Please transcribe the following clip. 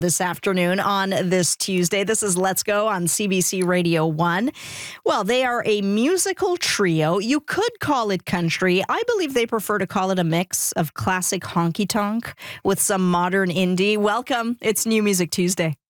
This afternoon on this Tuesday. This is Let's Go on CBC Radio 1. Well, they are a musical trio. You could call it country. I believe they prefer to call it a mix of classic honky-tonk with some modern indie. Welcome. It's New Music Tuesday.